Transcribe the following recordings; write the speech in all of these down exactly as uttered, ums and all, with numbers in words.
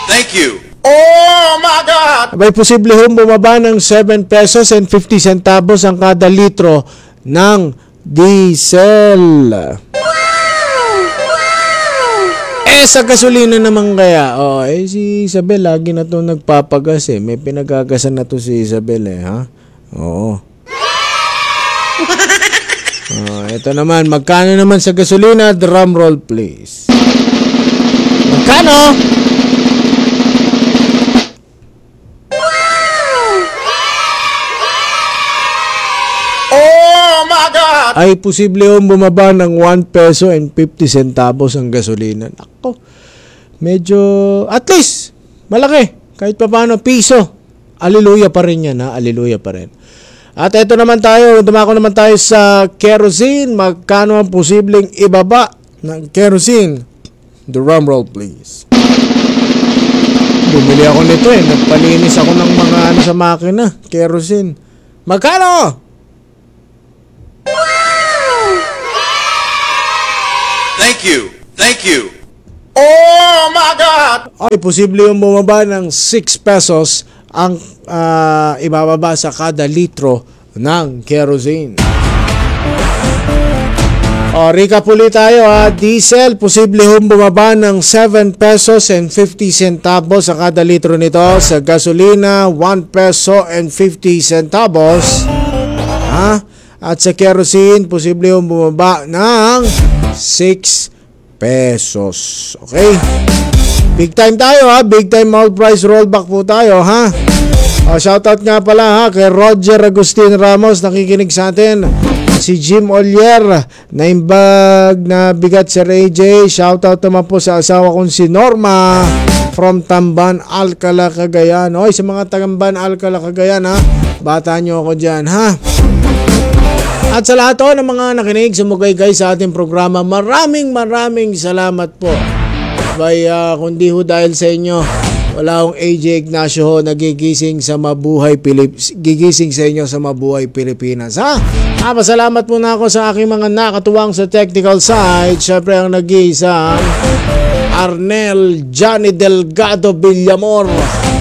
Thank you. Oh my God! Abay, posible hong bumaba ng seven pesos and fifty centavos ang kada litro ng diesel. Eh, sa gasolina naman kaya, oh, eh, si Isabel, lagi na to nagpapagas eh. May pinagagasan na to si Isabel eh, ha? Oo. Oh, ito naman, magkano naman sa gasolina? Drum roll, please. Magkano? Oh my God! Ay posible yung bumaba ng one peso and fifty centavos ang gasolina. Nako, medyo, at least, malaki. Kahit pa paano, piso. Aliluya pa rin yan, ha? Aliluya pa rin. At ito naman tayo, dumako naman tayo sa kerosene. Magkano ang posibleng ibaba ng kerosene? Drum roll, please. Bumili ako nito eh. Nagpalinis ako ng mga ano sa makina. Kerosene. Magkano? Thank you. Thank you. Oh my God! Ay, posible yung bumaba ng six pesos ang uh, ibababa sa kada litro ng kerosene. O, recap ulit tayo ha. Diesel, posible yung bumaba ng seven pesos and fifty centavos sa kada litro nito. Sa gasolina, one peso and fifty centavos. Ha? At sa kerosene, posible yung bumaba ng six pesos. Okay? Big time tayo ha. Big time all price rollback po tayo ha. O, shoutout nga pala ha kay Roger Agustin Ramos, nakikinig sa atin. Si Jim Olier, naimbag na bigat sa A J. Shoutout naman po sa asawa kong si Norma from Tamban, Alcala, Cagayan. Oy, sa mga Tamban, Alcala, Cagayan ha. Bata nyo ako dyan ha. At sa lahat o ng mga nakinig, sumugay guys sa ating programa, maraming maraming salamat po. Bay, uh, kundi ho dahil sa inyo, wala akong A J Ignacio ho nagigising sa mabuhay Pilip gigising sa inyo sa mabuhay Pilipinas ha. Ah, pasalamat muna ako sa aking mga nakatuwang sa technical side. Syempre ang nag-iisang Arnel Johnny Delgado Villamor.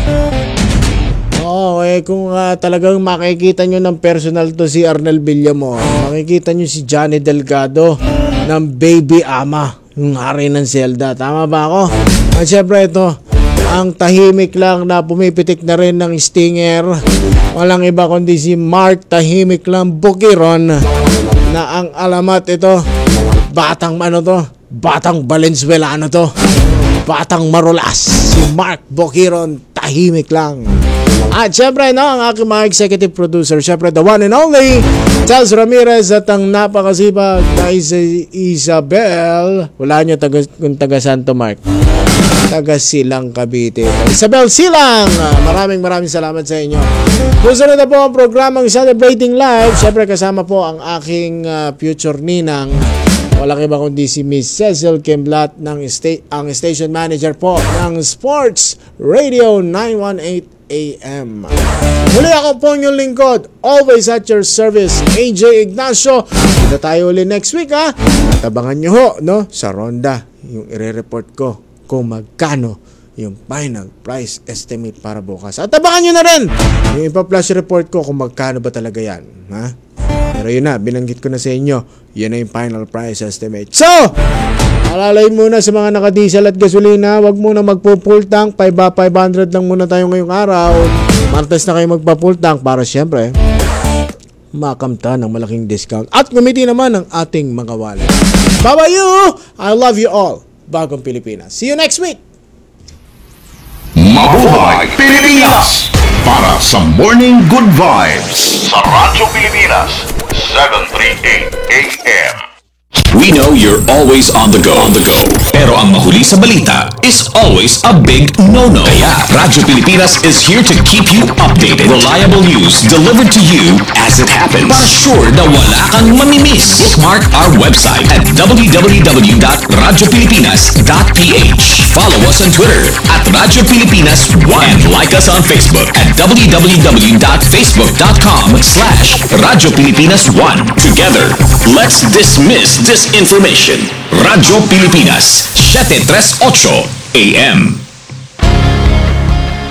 Oo, eh kung uh, talagang makikita nyo ng personal to si Arnel Villamor, makikita nyo si Johnny Delgado ng Baby Ama, yung hari ng Zelda. Tama ba ako? At syempre ito, ang tahimik lang na pumipitik na rin ng stinger. Walang iba kundi si Mark Tahimik lang Bukiron, na ang alamat ito, batang ano to, batang Valenzuelano to, batang Marulas, si Mark Bukiron, tahimik lang. At syempre no, ang aking mga executive producer, syempre the one and only Charles Ramirez, at ang napakasipag na Isabel, wala nyo taga, kung taga Santo Mark, taga Silang Cavite, Isabel Silang. Maraming maraming salamat sa inyo. Susunod na po ang programang Celebrating Life. Syempre kasama po ang aking uh, future ninang, walang iba kundi si Miss Cecil Kimblat, ng sta- ang station manager po ng Sports Radio nine eighteen A M. Muli ako po yung lingkod, always at your service, A J Ignacio. Kita tayo ulit next week ha. At abangan nyo ho, no, sa ronda, yung ire-report ko kung magkano yung final price estimate para bukas. At abangan nyo na rin yung ipa-flash report ko kung magkano ba talaga yan. Ha? Pero yun na, binanggit ko na sa inyo, yun na yung final price estimate. So, alalay muna sa mga nakadiesel at gasolina, wag muna magpo-full tank, five hundred lang muna tayo ngayong araw. Martes na kayo magpa-full tank para syempre makamta ng malaking discount at gumiti naman ng ating mga wallet. Bye-bye you! I love you all. Bagong Pilipinas. See you next week! Mabuhay Pilipinas! Para sa Morning Good Vibes sa Radyo Pilipinas, seven thirty-eight A M. We know you're always on the go. On the go. Pero ang mahuli sa balita is always a big no-no. Kaya Radyo Pilipinas is here to keep you updated. Reliable news delivered to you as it happens. Para sure na wala kang mamimiss. Bookmark our website at w w w dot radyo pilipinas dot p h. Follow us on Twitter at Radyo Pilipinas one. And like us on Facebook at w w w dot facebook dot com slash Radyo Pilipinas one. Together, let's dismiss disinformation. Radyo Pilipinas, seven thirty-eight A M.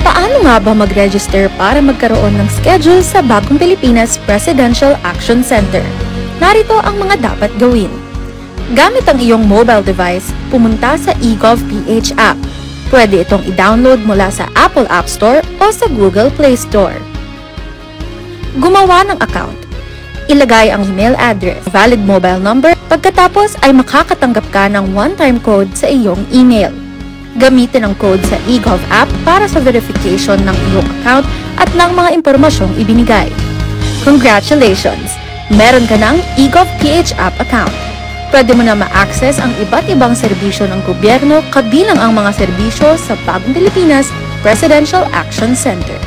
Paano nga ba mag-register para magkaroon ng schedule sa Bagong Pilipinas Presidential Action Center? Narito ang mga dapat gawin. Gamit ang iyong mobile device, pumunta sa eGovPH app. Pwede itong i-download mula sa Apple App Store o sa Google Play Store. Gumawa ng account. Ilagay ang email address, valid mobile number, pagkatapos ay makakatanggap ka ng one-time code sa iyong email. Gamitin ang code sa eGov app para sa verification ng iyong account at ng mga impormasyong ibinigay. Congratulations! Meron ka ng eGovPH app account. Pwede mo na ma-access ang iba't ibang serbisyo ng gobyerno kabilang ang mga serbisyo sa Bagong Pilipinas Presidential Action Center.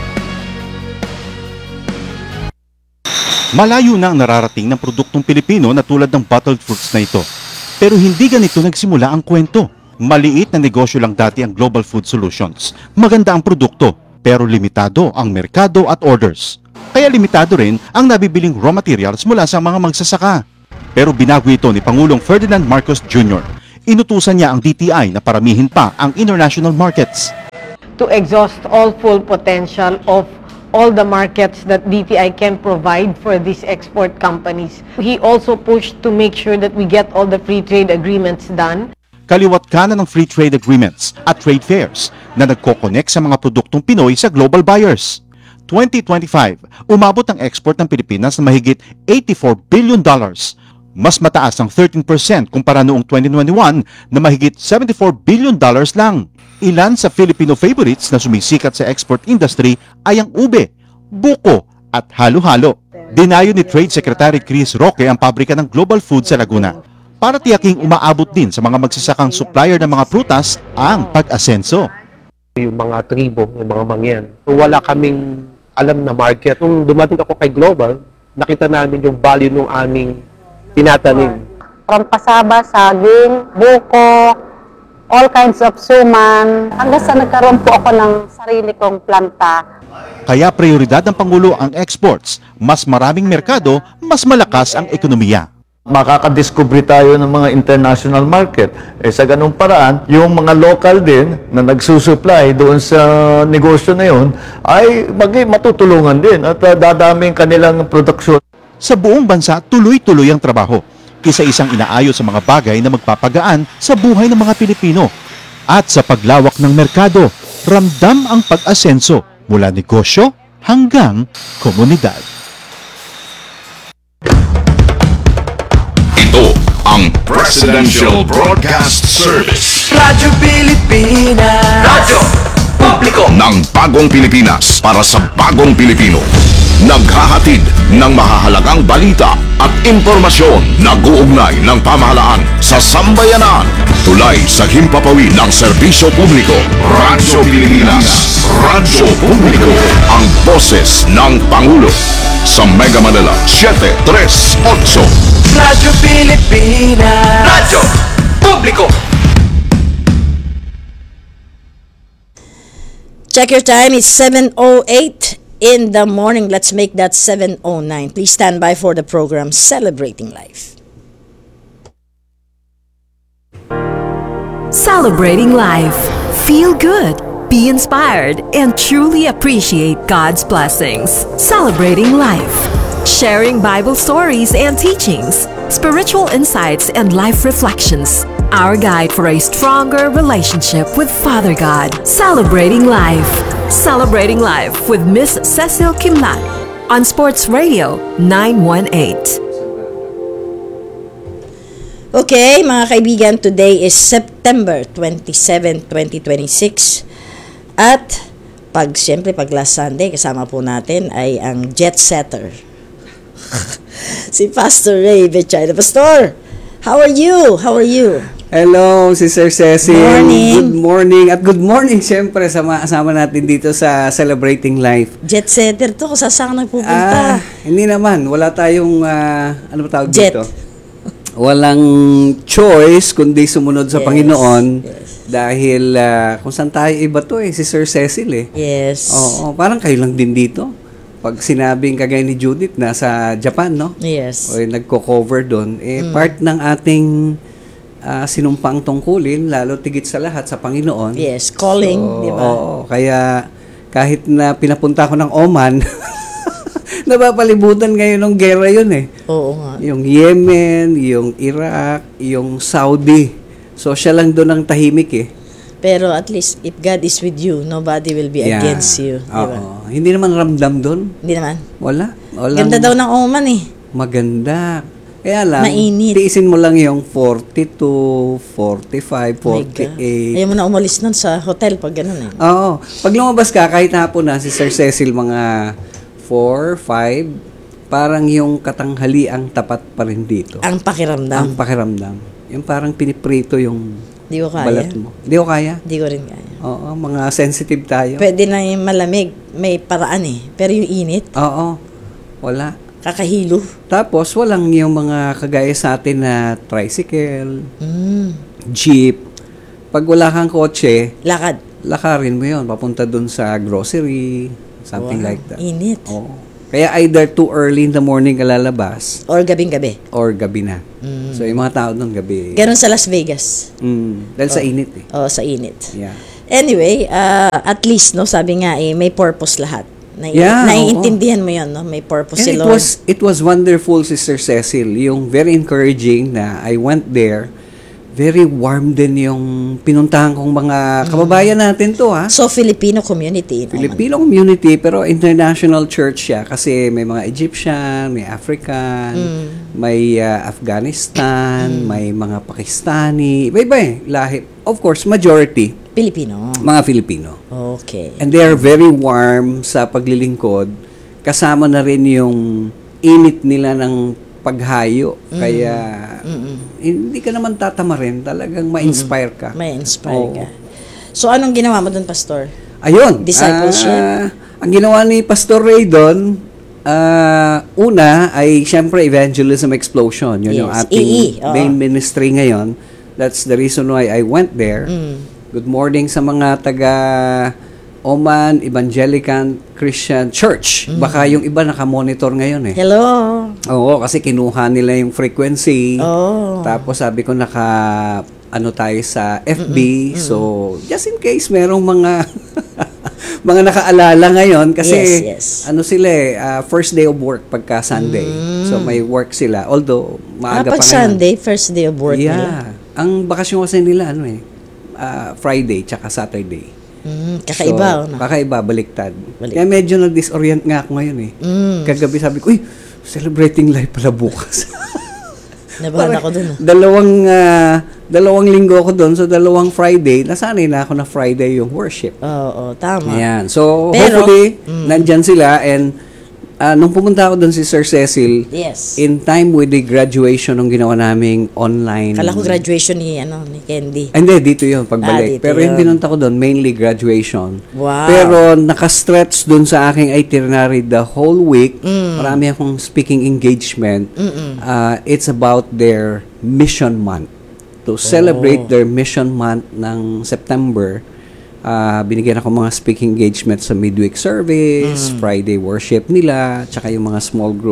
Malayo na ang nararating ng produktong Pilipino na tulad ng bottled fruits na ito. Pero hindi ganito nagsimula ang kwento. Maliit na negosyo lang dati ang Global Food Solutions. Maganda ang produkto, pero limitado ang merkado at orders. Kaya limitado rin ang nabibiling raw materials mula sa mga magsasaka. Pero binago ito ni Pangulong Ferdinand Marcos Junior Inutusan niya ang D T I na paramihin pa ang international markets. To exhaust all full potential of all the markets that D T I can provide for these export companies. He also pushed to make sure that we get all the free trade agreements done. Kaliwat kanan ng free trade agreements at trade fairs na nagko-connect sa mga produktong Pinoy sa global buyers. twenty twenty-five, umabot ang export ng Pilipinas na mahigit eighty-four billion dollars. Mas mataas ng thirteen percent kumpara noong twenty twenty-one na mahigit seventy-four billion dollars lang. Ilan sa Filipino favorites na sumisikat sa export industry ay ang ube, buko at halo-halo. Dinayo ni Trade Secretary Chris Roque ang pabrika ng Global Food sa Laguna para tiyaking umaabot din sa mga magsasakang supplier ng mga prutas ang pag-asenso. Yung mga tribo, yung mga mangyan. So, wala kaming alam na market. Nung dumating ako kay Global, nakita namin yung value ng aming tinatanim. From pasaba, saging, buko, all kinds of suman, hanggang sa nagkaroon po ako ng sarili kong planta. Kaya prioridad ng Pangulo ang exports. Mas maraming merkado, mas malakas ang ekonomiya. Makakadiscovery tayo ng mga international market. Eh sa ganung paraan, yung mga local din na nagsusupply doon sa negosyo na yun ay maging matutulungan din at uh, dadaming kanilang produksyon. Sa buong bansa, tuloy-tuloy ang trabaho. Isa-isang inaayos sa mga bagay na magpapagaan sa buhay ng mga Pilipino. At sa paglawak ng merkado, ramdam ang pag-asenso mula negosyo hanggang komunidad. Ito ang Presidential Broadcast Service. Radyo Pilipinas. Radyo Publiko Ng Bagong Pilipinas para sa Bagong Pilipino. Naghahatid ng mahahalagang balita at impormasyon na guugnay ng pamahalaan sa sambayanan. Tulay sa himpapawid ng serbisyo publiko. Radyo Pilipinas. Radyo Publiko. Ang boses ng Pangulo. Sa Mega Manila, seven three eight. Radyo Pilipinas. Radyo Publiko. Check your time, it's seven oh eight in the morning. Let's make that seven oh nine. Please stand by for the program Celebrating Life. Celebrating Life. Feel good, be inspired, and truly appreciate God's blessings. Celebrating Life. Sharing Bible stories and teachings, spiritual insights, and life reflections. Our guide for a stronger relationship with Father God. Celebrating Life. Celebrating Life with Miss Cecil Kimlat on Sports Radio nine one eight. Okay, mga kaibigan, today is September twenty-seventh, twenty twenty-six. At pag, siyempre, pag last Sunday, kasama po natin ay ang jet setter. Si Pastor Ray Betchayna. Pastor, how are you? How are you? Hello, Sister Cecil. Morning. Good morning. At good morning, siyempre, sama, sama natin dito sa Celebrating Life. Jet setter to, kung saan ka nagpupunta? Ah, hindi naman. Wala tayong, uh, ano ba tawag Jet. dito? Walang choice kundi sumunod sa Yes, Panginoon. yes. Dahil uh, kung saan tayo iba to eh, si Sir Cecil eh. Yes. Oo, parang kayo lang din dito. Pag sinabing kagaya ni Judith, nasa Japan, no? Yes. O eh, nagko-cover doon, eh, Mm. part ng ating uh, sinumpang tungkulin, lalo tigit sa lahat sa Panginoon. Yes, calling, So, di ba? Oo, kaya kahit na pinapunta ko ng Oman, napapalibutan ngayon ng gera yun eh. Oo nga. Yung Yemen, yung Iraq, yung Saudi. So, siya lang doon ang tahimik eh. Pero at least, if God is with you, nobody will be Yeah. against you. Di ba? Oo. Hindi naman ramdam doon. Hindi naman. Wala. Walang, Ganda daw ng Oman eh. Maganda. Kaya lang, Mainit. tiisin mo lang yung forty-two, forty-five, My God. forty-eight. Ayaw mo na umalis nun sa hotel pag ganun eh. Oo. Pag lumabas ka, kahit hapon na, si Sir Cecil, mga four, five, parang yung katanghali ang tapat pa rin dito. Ang pakiramdam. Ang pakiramdam. Yung parang piniprito yung Di ko kaya. balat mo. Di ko kaya. Di ko rin kaya. Oo, mga sensitive tayo. Pwede na yung malamig, may paraan eh. Pero yung init, Oo. Wala. kakahilo. Tapos, walang yung mga kagaya sa atin na tricycle, Mm. jeep. Pag wala kang kotse, Lakad. lakarin mo yon papunta dun sa grocery, something Wow, like that. Init. Oo. Kaya either too early in the morning ka lalabas Or gabing-gabi. or gabi na. Mm. So, yung mga tao doon gabi. Ganon sa Las Vegas. Mm, dahil sa Oh. init eh. Oo, sa init. Yeah. Anyway, uh, at least, no, sabi nga eh, may purpose lahat. Nai- Yeah, naiintindihan mo yun, no? May purpose si And it Lord. was it was wonderful, Sister Cecil. Yung very encouraging na I went there. Very warm din yung pinuntahan kong mga kababayan natin to ha. So, Filipino community. no? Filipino community pero international church siya kasi may mga Egyptian, may African, Mm. may uh, Afghanistan, may mga Pakistani, iba-iba eh, lahi. Of course, majority Filipino. mga Filipino. Okay. And they are very warm sa paglilingkod. Kasama na rin yung init nila ng paghayo. Mm. Kaya Mm-mm. hindi ka naman tatamarin. Talagang ma-inspire ka. May inspire Oo. ka. So, anong ginawa mo dun, Pastor? Ayun. Discipleship. ah, ang ginawa ni Pastor Ray doon, ah, una ay syempre Evangelism Explosion. Yun yung Yes, ating E E, oo. main ministry ngayon. That's the reason why I went there. Mm. Good morning sa mga taga Oman Evangelical Christian Church. Mm. Baka yung iba naka-monitor ngayon eh. Hello. Oo, kasi kinuha nila yung frequency. Oh. Tapos sabi ko naka ano tayo sa F B. So, just in case merong mga mga nakaalala ngayon kasi Yes, yes. ano sila eh, ah, first day of work pagka Sunday. So, may work sila. Although, Ah, maaga pag pa ngayon. Sunday, first day of work Yeah. nila. Ang bakasyon kasi nila, ano eh, ah, Friday tsaka Saturday. Mm, kakaiba. So, no? kakaiba, baliktad. Balik- Kaya medyo na-disorient nga ako ngayon eh. Mm. Kagabi sabi ko, uy, celebrating life pala bukas. Nabahan Parang ako dun. ah. Dalawang, ah, dalawang linggo ako doon, so dalawang Friday, nasanay na ako na Friday yung worship. Oo, tama. Ayan. So, Pero- hopefully, Mm. nandyan sila and ah, nung pumunta ako doon si Sir Cecil, Yes. in time with the graduation nung ginawa naming online. Kala ko graduation ni, ano, ni Candy. Ah, hindi, dito yun, Ah, pagbalik. dito Pero yung yun. pinunta ko doon, mainly graduation. Wow. Pero nakastretch doon sa aking itinerary the whole week. Mm. Marami akong speaking engagement. Mm-mm. Uh, it's about their mission month. To celebrate their mission month ng September, uh, binigyan ako mga speaking engagement sa midweek service, Mm. Friday worship nila, tsaka yung mga small group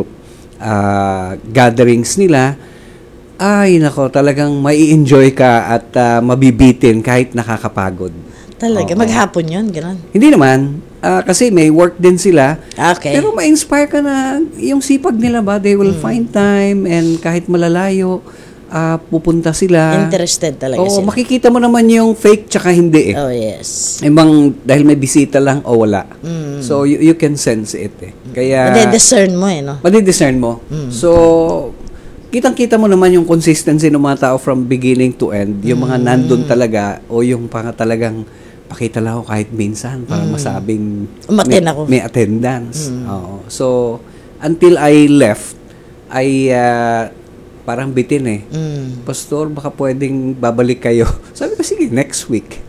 uh, gatherings nila. Ay, nako, talagang mai-enjoy ka at uh, mabibitin kahit nakakapagod. Talaga, Oo. maghapon yun, gano'n. Hindi naman, ah, kasi may work din sila. Okay. Pero ma-inspire ka na yung sipag nila ba, they will find time and kahit malalayo, ah, pupunta sila. Interested talaga Oo, sila. makikita mo naman yung fake tsaka hindi eh. Oh, yes. Ibang dahil may bisita lang o wala. Mm. So, you, you can sense it eh. Kaya, Madi-discern mo eh, no? Madi-discern mo. Mm. So, kitang-kita mo naman yung consistency ng mga tao from beginning to end. Yung mga Mm. nandun talaga o yung pang talagang pakita lang ako kahit minsan para Mm. masabing Umattend may, ako. may attendance. Mm. Oo. So, until I left, ay ah, parang bitin eh. Mm. Pastor, baka pwedeng babalik kayo. Sabi ko, sige, next week.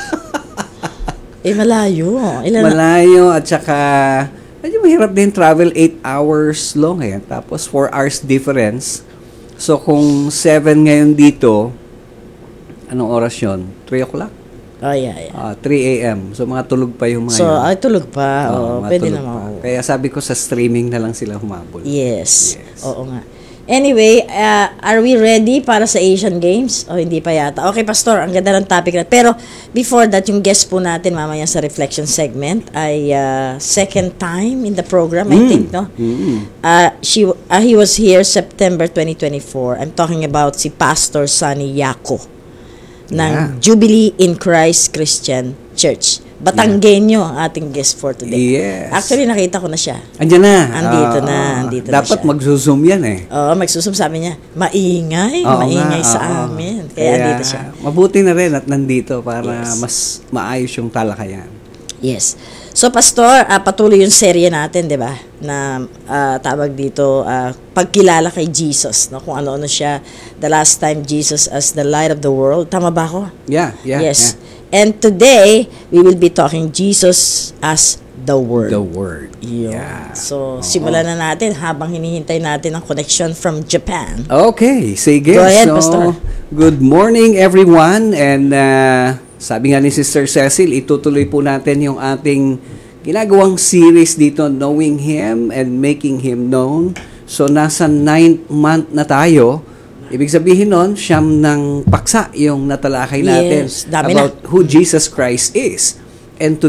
Eh, malayo. Ilan na- Malayo at saka medyo mahirap din travel eight hours long eh. Tapos four hours difference. So kung seven ngayon dito, anong oras yun? three o'clock? Oh, yeah, yeah. Ah, three a.m. So mga tulog pa yung mga So, yun. ay, tulog pa. Oo, Oo, mga pwede tulog naman. pa. Kaya sabi ko sa streaming na lang sila humabol. Yes. Oo nga. Anyway, uh, are we ready para sa Asian Games? O hindi pa yata. Okay, Pastor, ang ganda ng topic na. Pero before that, yung guest po natin mamaya sa reflection segment ay uh, second time in the program, I Mm. think, no? Mm. Uh, she, uh, he was here September twenty twenty-four. I'm talking about si Pastor Sonny Yaco ng Yeah. Jubilee in Christ Christian Church. Batanggenyo ang ating guest for today. Yes. Actually, nakita ko na siya. Andiyan na. Andito Ah, na, ah. andito na Dapat siya. mag-zoom yan eh. Oo, magsusum sabi niya, maingay, Oo maingay nga, sa oo. amin. Kaya, andito siya. Mabuti na rin at nandito para Yes. mas maayos yung talakayan. Yes. So, Pastor, ah, patuloy yung serye natin, di ba? Na ah, tawag dito, ah, pagkilala kay Jesus. No? Kung ano-ano siya. The last time, Jesus as the light of the world. Tama ba ako? Yeah, yeah. Yes. And today, we will be talking Jesus as the Word. The Word. Yun. Yeah. So, simulan na natin habang hinihintay natin ang connection from Japan. Okay, sige. Go ahead, so, Pastor. Good morning everyone and uh, sabi nga ni Sister Cecil, itutuloy po natin yung ating ginagawang series dito, Knowing Him and Making Him Known. So nasa ninth month na tayo. Ibig sabihin nun, siyam ng paksa yung natalakay natin Yes, dami na. about who Jesus Christ is. And to